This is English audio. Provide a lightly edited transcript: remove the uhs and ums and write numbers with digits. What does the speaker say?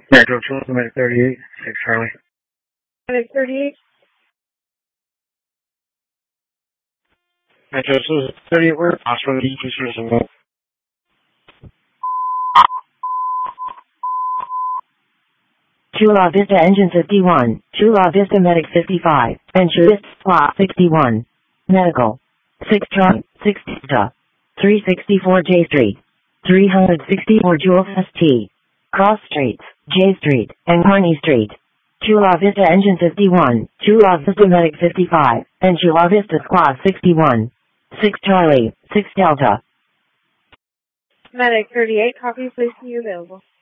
Metro 2, Medic 38, 6 Charlie. Medic 38. Metro 2, 38, where possible decreases in both. Chula Vista Engine 51, Chula Vista Medic 55, and Chula Vista 61. Medical. 6 Charlie, 6 Delta. 364 J Street. 364 Jules ST. Cross Streets, J Street, and Carney Street. Chula Vista Engine 51, Chula Vista Medic 55, and Chula Vista Squad 61. 6 Charlie, 6 Delta. Medic 38, copy, please be available.